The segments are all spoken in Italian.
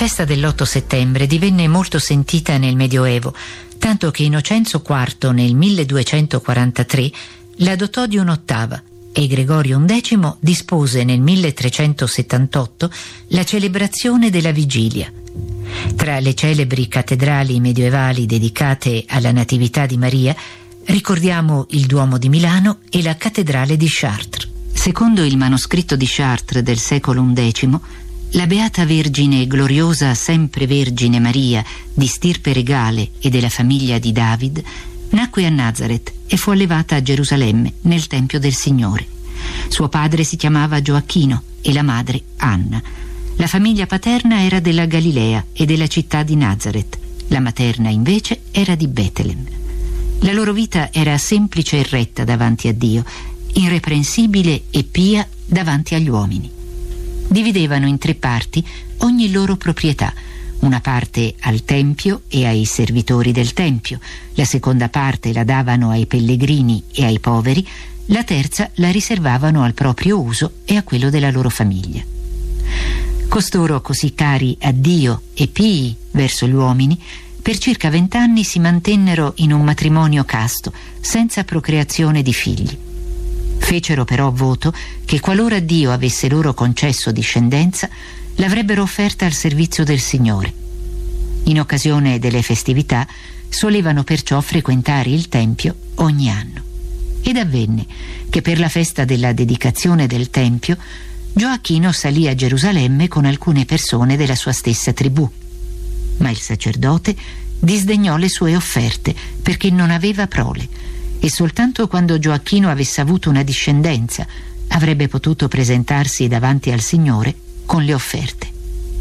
festa dell'8 settembre divenne molto sentita nel Medioevo, tanto che Innocenzo IV nel 1243 la dotò di un'ottava e Gregorio XI dispose nel 1378 la celebrazione della vigilia. Tra le celebri cattedrali medievali dedicate alla Natività di Maria ricordiamo il Duomo di Milano e la cattedrale di Chartres. Secondo il manoscritto di Chartres del secolo XI, la Beata Vergine gloriosa sempre Vergine Maria, di stirpe regale e della famiglia di David, nacque a Nazareth e fu allevata a Gerusalemme nel Tempio del Signore. Suo padre si chiamava Gioacchino e la madre Anna. La famiglia paterna era della Galilea e della città di Nazareth. La materna invece era di Betlem. La loro vita era semplice e retta davanti a Dio, irreprensibile e pia davanti agli uomini. Dividevano in 3 parti ogni loro proprietà: una parte al Tempio e ai servitori del Tempio, la seconda parte la davano ai pellegrini e ai poveri, la terza la riservavano al proprio uso e a quello della loro famiglia. Costoro, così cari a Dio e pii verso gli uomini, per circa 20 anni si mantennero in un matrimonio casto, senza procreazione di figli. Fecero però voto che qualora Dio avesse loro concesso discendenza, l'avrebbero offerta al servizio del Signore. In occasione delle festività solevano perciò frequentare il Tempio ogni anno. Ed avvenne che per la festa della dedicazione del Tempio Gioacchino salì a Gerusalemme con alcune persone della sua stessa tribù. Ma il sacerdote disdegnò le sue offerte perché non aveva prole, e soltanto quando Gioacchino avesse avuto una discendenza avrebbe potuto presentarsi davanti al Signore con le offerte.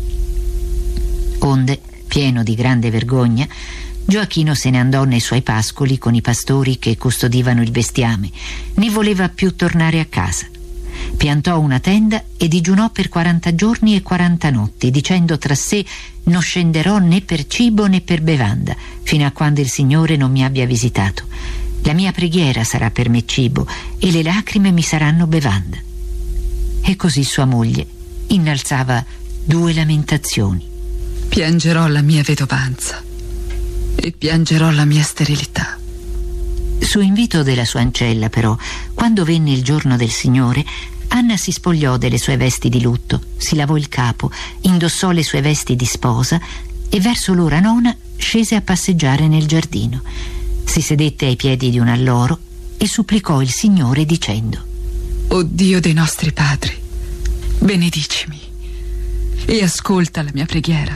Onde, pieno di grande vergogna, Gioacchino se ne andò nei suoi pascoli con i pastori che custodivano il bestiame, né voleva più tornare a casa. Piantò una tenda e digiunò per 40 giorni e 40 notti, dicendo tra sé: non scenderò né per cibo né per bevanda, fino a quando il Signore non mi abbia visitato. La mia preghiera sarà per me cibo e le lacrime mi saranno bevanda. E così sua moglie innalzava 2 lamentazioni: piangerò la mia vedovanza e piangerò la mia sterilità. Su invito della sua ancella, però, quando venne il giorno del Signore, Anna si spogliò delle sue vesti di lutto, si lavò il capo, indossò le sue vesti di sposa e verso l'ora 9 scese a passeggiare nel giardino. Si sedette ai piedi di un alloro e supplicò il Signore dicendo: O Dio dei nostri padri, benedicimi e ascolta la mia preghiera,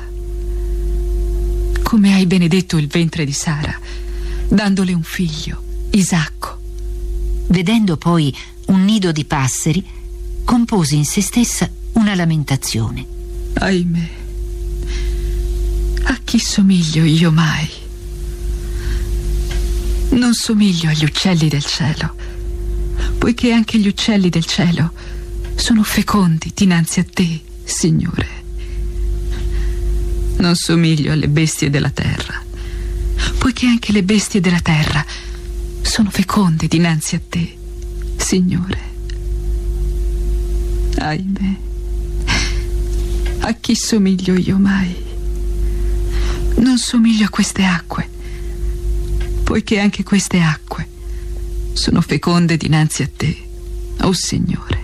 come hai benedetto il ventre di Sara, dandole un figlio, Isacco. Vedendo poi un nido di passeri, compose in se stessa una lamentazione: Ahimè, a chi somiglio io mai? Non somiglio agli uccelli del cielo, poiché anche gli uccelli del cielo sono fecondi dinanzi a te, Signore. Non somiglio alle bestie della terra, poiché anche le bestie della terra sono feconde dinanzi a te, Signore. Ahimè, a chi somiglio io mai? Non somiglio a queste acque, poiché anche queste acque sono feconde dinanzi a te, o Signore.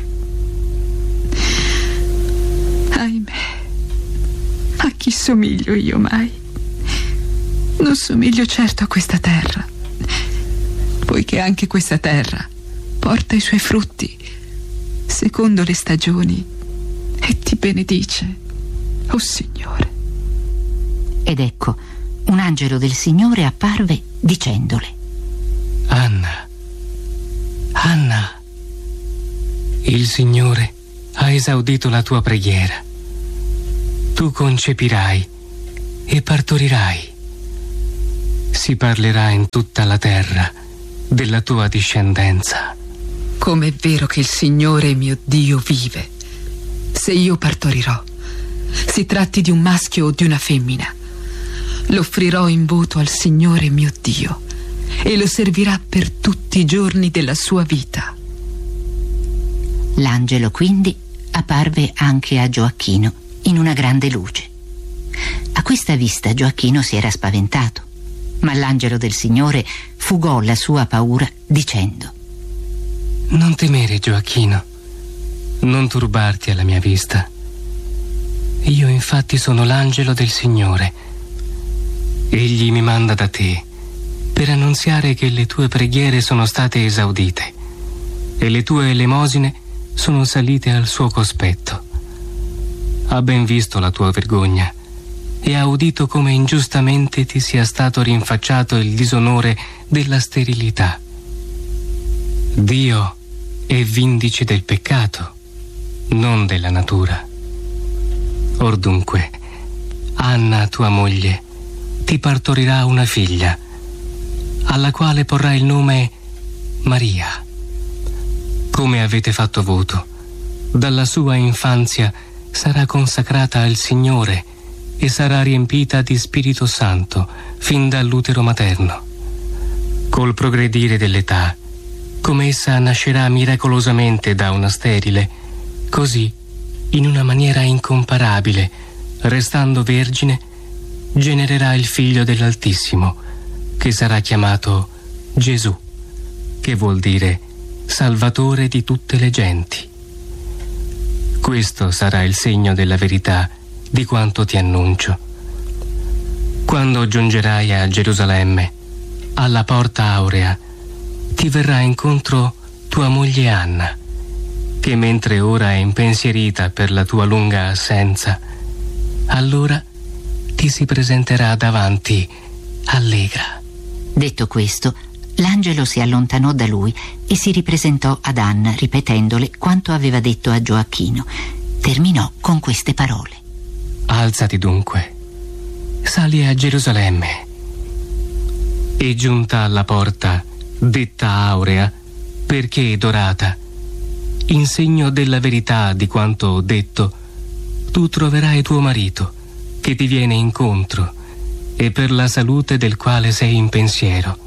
Ahimè, a chi somiglio io mai? Non somiglio certo a questa terra, poiché anche questa terra porta i suoi frutti secondo le stagioni e ti benedice, o Signore. Ed ecco, un angelo del Signore apparve dicendole: Anna, Anna, il Signore ha esaudito la tua preghiera. Tu concepirai e partorirai. Si parlerà in tutta la terra della tua discendenza. Com'è vero che il Signore mio Dio vive, se io partorirò, si tratti di un maschio o di una femmina, l'offrirò in voto al Signore mio Dio e lo servirà per tutti i giorni della sua vita. L'angelo quindi apparve anche a Gioacchino in una grande luce. questa vista Gioacchino si era spaventato, ma l'angelo del Signore fugò la sua paura dicendo: Non temere, Gioacchino, non turbarti alla mia vista. Io infatti sono l'angelo del Signore. Egli mi manda da te per annunziare che le tue preghiere sono state esaudite e le tue elemosine sono salite al suo cospetto. Ha ben visto la tua vergogna e ha udito come ingiustamente ti sia stato rinfacciato il disonore della sterilità. Dio è vindice del peccato, non della natura. Or dunque, Anna, tua moglie, ti partorirà una figlia, alla quale porrà il nome Maria. Come avete fatto voto, dalla sua infanzia sarà consacrata al Signore e sarà riempita di Spirito Santo fin dall'utero materno. Col progredire dell'età, come essa nascerà miracolosamente da una sterile, così, in una maniera incomparabile, restando vergine, genererà il figlio dell'Altissimo, che sarà chiamato Gesù, che vuol dire Salvatore di tutte le genti. Questo sarà il segno della verità di quanto ti annuncio. Quando giungerai a Gerusalemme, alla porta aurea, ti verrà incontro tua moglie Anna, che mentre ora è impensierita per la tua lunga assenza, allora ti si presenterà davanti allegra. Detto questo, l'angelo si allontanò da lui e si ripresentò ad Anna, ripetendole quanto aveva detto a Gioacchino. Terminò con queste parole: Alzati dunque, sali a Gerusalemme e giunta alla porta detta aurea, perché è dorata, in segno della verità di quanto ho detto, tu troverai tuo marito, che ti viene incontro, e per la salute del quale sei in pensiero.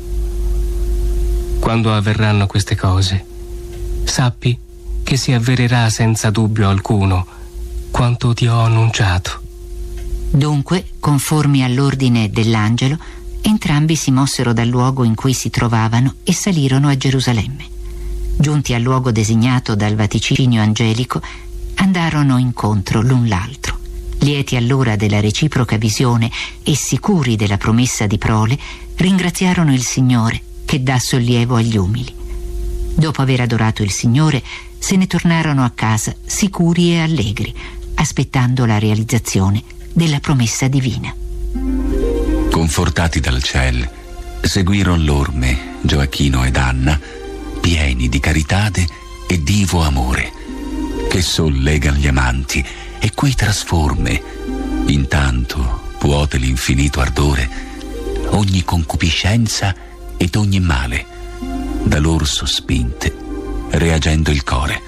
Quando avverranno queste cose, sappi che si avvererà senza dubbio alcuno quanto ti ho annunciato. Dunque, conformi all'ordine dell'angelo, entrambi si mossero dal luogo in cui si trovavano e salirono a Gerusalemme. Giunti al luogo designato dal vaticinio angelico, andarono incontro l'un l'altro. Lieti allora della reciproca visione e sicuri della promessa di prole, ringraziarono il Signore che dà sollievo agli umili. Dopo aver adorato il Signore, se ne tornarono a casa sicuri e allegri, aspettando la realizzazione della promessa divina. Confortati dal ciel, seguiron l'orme Gioacchino ed Anna, pieni di caritade e divo amore, che sollegan gli amanti e cui trasforme, intanto puote l'infinito ardore, ogni concupiscenza ed ogni male, da lor sospinte, reagendo il core.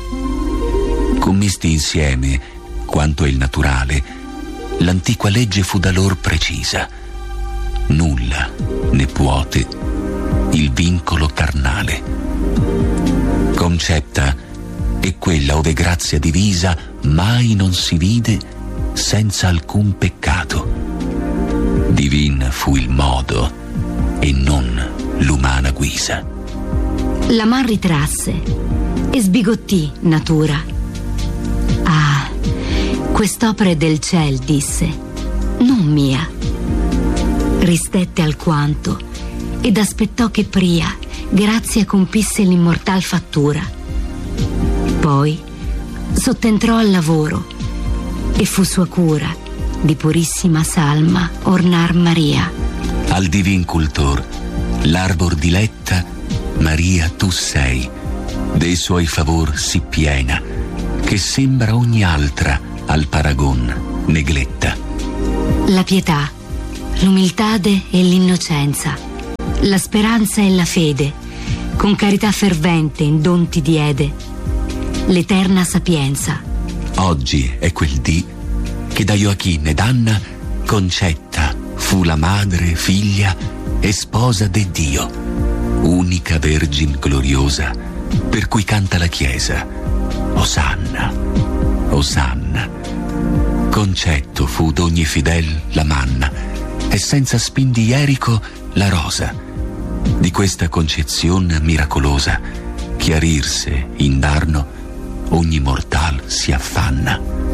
Commisti insieme, quanto è il naturale, l'antiqua legge fu da lor precisa. Nulla ne puote il vincolo carnale. Concepta è quella ove grazia divisa mai non si vide senza alcun peccato. Divin fu il modo e non l'umana guisa. La man ritrasse e sbigottì natura. Ah, quest'opera è del ciel, disse, non mia. Ristette alquanto ed aspettò che pria grazia compisse l'immortal fattura. Poi sottentrò al lavoro e fu sua cura di purissima salma ornar Maria. Al divin cultor, l'arbor diletta, Maria tu sei, dei suoi favor sì piena, che sembra ogni altra al paragon negletta. La pietà, l'umiltade e l'innocenza, la speranza e la fede, con carità fervente in don ti diede, l'eterna sapienza. Oggi è quel dì che da Gioacchino ed Anna concetta fu la madre, figlia e sposa de Dio, unica vergine gloriosa, per cui canta la Chiesa: Osanna, Osanna. Concetto fu d'ogni fidel la manna, e senza spin di Ierico la rosa. Di questa concezione miracolosa chiarirse indarno ogni mortal si affanna.